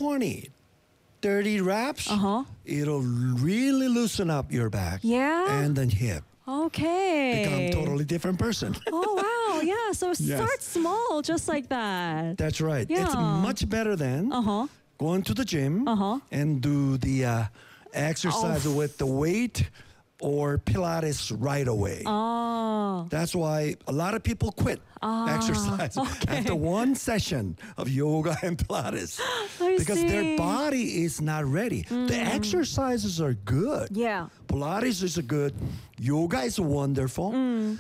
20, 30 reps, Uh-huh. it'll really loosen up your back Yeah? and then hip. Okay. Become totally different person. Oh, wow. Yeah. So Yes. start small, just like that. That's right. It's Yeah. much better than Uh-huh. going to the gym Uh-huh. and do the exercise Oh. with the weight or Pilates right away. Oh. That's why a lot of people quit exercise okay. after one session of yoga and Pilates I because see. their body is not ready. The exercises are good. Yeah. Pilates is good. Yoga is wonderful.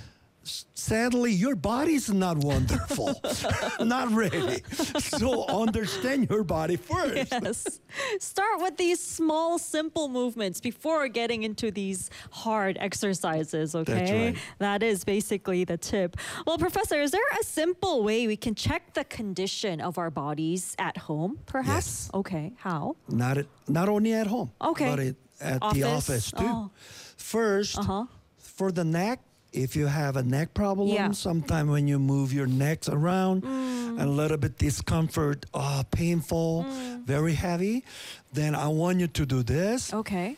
Sadly, your body is not wonderful, not ready. So understand your body first. Yes. Start with these small, simple movements before getting into these hard exercises, okay? right. That is basically the tip. Well, Professor, is there a simple way we can check the condition of our bodies at home, perhaps? Yes. Okay. How? Not only at home, Okay. but at the office too. Oh. First, Uh-huh. for the neck, if you have a neck problem, Yeah. sometime when you move your necks around, a little bit discomfort, painful, very heavy, then I want you to do this. Okay.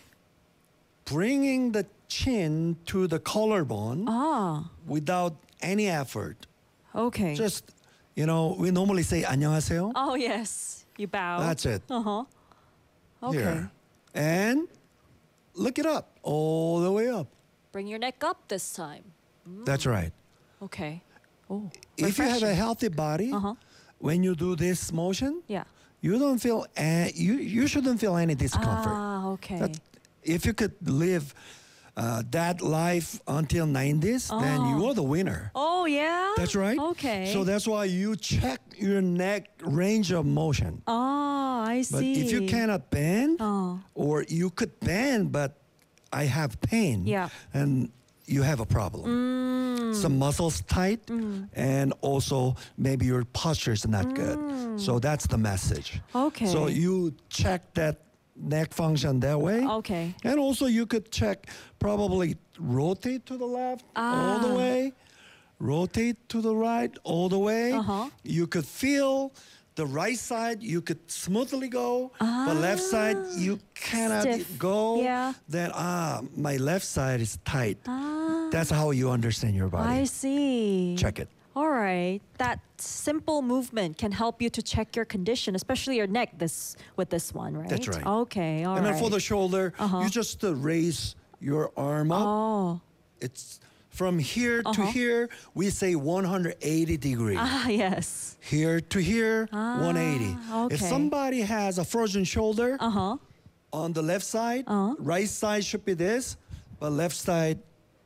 Bringing the chin to the collarbone Ah. without any effort. Okay. Just, we normally say 안녕하세요. Oh, yes. You bow. That's it. Uh-huh. Okay. Here. And look it up, all the way up. Bring your neck up this time. That's right. Okay. Oh. If you have a refreshing. healthy body, Uh-huh. when you do this motion, Yeah. you don't feel you shouldn't feel any discomfort. Ah, okay. If you could live that life until 90s, then you are the winner. Oh, yeah? That's right. Okay. So that's why you check your neck range of motion. Oh, I But see. if you cannot bend, Oh. or you could bend, but I have pain, Yeah. and you have a problem. Some muscles tight, and also maybe your posture is not good. So that's the message. Okay. So you check that neck function that way. Okay. And also you could check, probably rotate to the left all the way, rotate to the right all the way. Uh-huh. You could feel the right side, you could smoothly go, but left side you cannot Stiff. go. Yeah. Then my left side is tight. Ah, That's how you understand your body. I see. Check it. All right. That simple movement can help you to check your condition, especially your neck with this one, right? That's right. Okay. All right. And then for the shoulder, you just raise your arm up. Oh. It's from here to here, we say 180 degrees. Ah, yes. Here to here, 180. okay. If somebody has a frozen shoulder Uh-huh. on the left side, right side should be this, but left side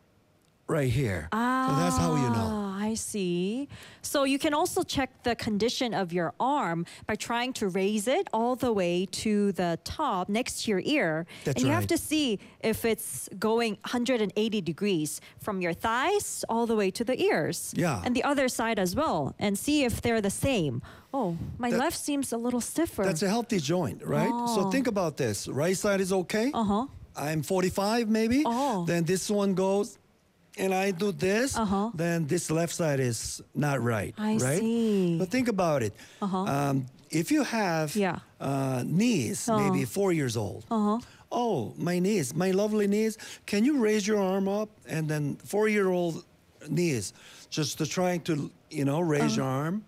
right here. So that's how you know. Ah, I see. So you can also check the condition of your arm by trying to raise it all the way to the top next to your ear. That's and you have right. to see if it's going 180 degrees from your thighs all the way to the ears. Yeah. And the other side as well. And see if they're the same. Oh, my That- left seems a little stiffer. That's a healthy joint, right? So Oh. think about this. Right side is okay. Uh-huh. I'm 45 maybe. Oh. Then this one goes, and I do this. Uh-huh. Then this left side is not right. I right? see. But think about it. If you have Yeah. knees, maybe 4 years old. Oh, my knees, my lovely knees. Can you raise your arm up? And then 4-year-old knees, just to trying to, raise your arm.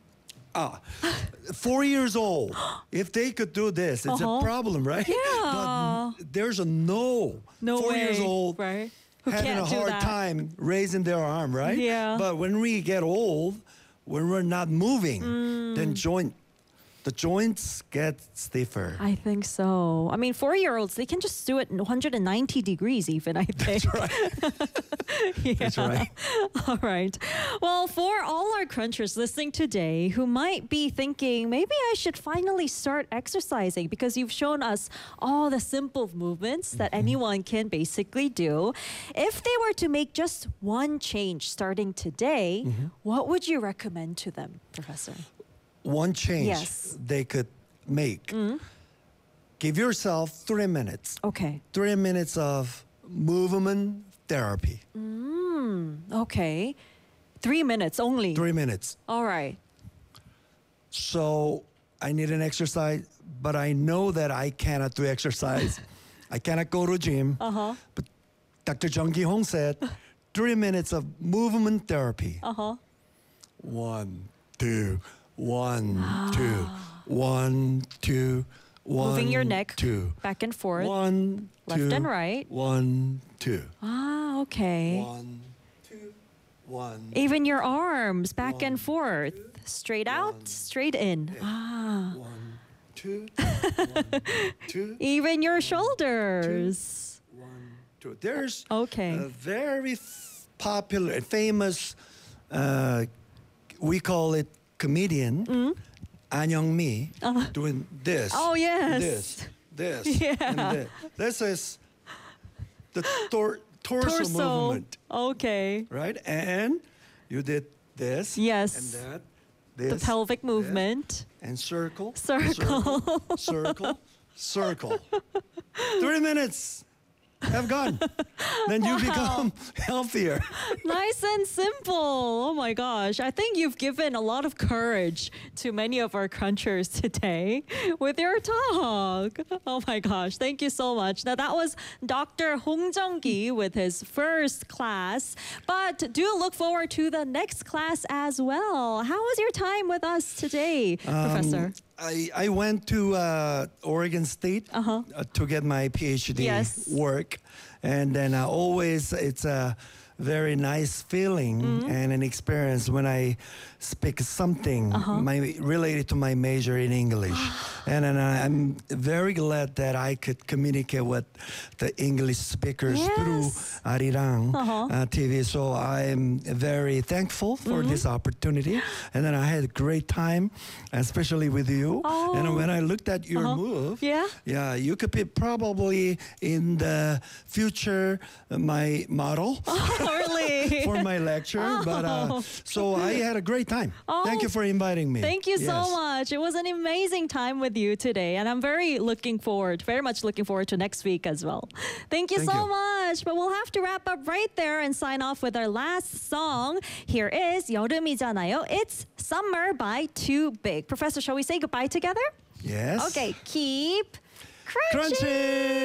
4 years old. If they could do this, it's a problem, right? Yeah. But there's a no. No 4 way. years old Right. Who having can't a do hard that. time raising their arm, right? Yeah. But when we get old, when we're not moving, then the joints get stiffer. I think so. I mean, 4-year-olds, they can just do it in 190 degrees even, I think. That's right. Yeah. That's right. All right. Well, for all our crunchers listening today who might be thinking, maybe I should finally start exercising because you've shown us all the simple movements that anyone can basically do. If they were to make just one change starting today, what would you recommend to them, Professor? One change Yes. they could make. Give yourself 3 minutes. Okay. 3 minutes of movement therapy. Okay. 3 minutes only. 3 minutes. All right. So I need an exercise but I know that I cannot do exercise. I cannot go to gym. But Dr. Jung Ki-hong said, 3 minutes of movement therapy. 1, 2, 1, 2, 1, 2, 1, Moving your neck 2. back and forth. 1, 2. Left and right. 1, 2. Okay. 1, 2, 1. Even your arms back One, and forth. Straight out, one. straight in. 1, 2, 1, 2. Even your shoulders. 1, 2. There's Okay. a very popular and famous, we call it comedian, An Young-mi, doing this. Oh, yes. This, Yeah. and this. This is the torso movement, Okay. right? And you did this. Yes. And that. The This. pelvic this, movement. And circle. Circle. Circle. Circle. 3 minutes have gone. Then you become healthier. Nice and simple. Oh my gosh. I think you've given a lot of courage to many of our crunchers today with your talk. Oh my gosh. Thank you so much. Now that was Dr. Hong Jung-gi with his first class. But do look forward to the next class as well. How was your time with us today, Professor? I went to Oregon State to get my PhD Yes. work. And then always it's a very nice feeling and an experience when I speak something related to my major in English. And then I'm very glad that I could communicate with the English speakers through Yes. Arirang TV. So I'm very thankful for this opportunity. And then I had a great time, especially with you. Oh. And when I looked at your move, Yeah? you could be probably in the future my model Really? for my lecture. But so I had a great time. Thank you for inviting me. Thank you so Yes. much. It was an amazing time with you today. And I'm very much looking forward to next week as well. Thank you Thank so you. much. But we'll have to wrap up right there and sign off with our last song. Here is 여름이잖아요. It's Summer by Too Big. Professor, shall we say goodbye together? Yes. Okay, keep crunching. Crunchy.